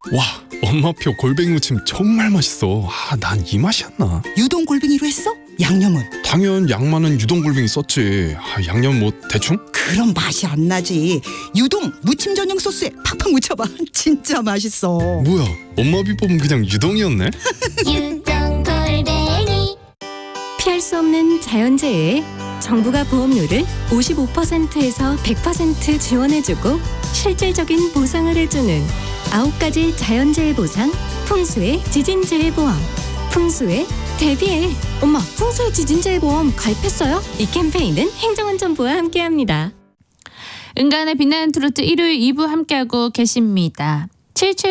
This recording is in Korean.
와, 엄마표 골뱅이 무침 정말 맛있어. 난 이 맛이 안 나. 유동 골뱅이로 했어? 양념은? 당연 양 많은 유동 골뱅이 썼지. 양념 뭐 대충? 그럼 맛이 안 나지. 유동 무침 전용 소스에 팍팍 묻혀봐. 진짜 맛있어. 뭐야, 엄마 비법은 그냥 유동이었네? 유동 골뱅이. 피할 수 없는 자연재해에 정부가 보험료를 55%에서 100% 지원해주고 실질적인 보상을 해주는 9가지 자연재해 보상, 풍수의 지진재해보험. 풍수에 대비해. 엄마, 풍수의 지진재해보험 가입했어요? 이 캠페인은 행정안전부와 함께합니다. 은간의 빛나는 트로트 일요일 2부 함께하고 계십니다.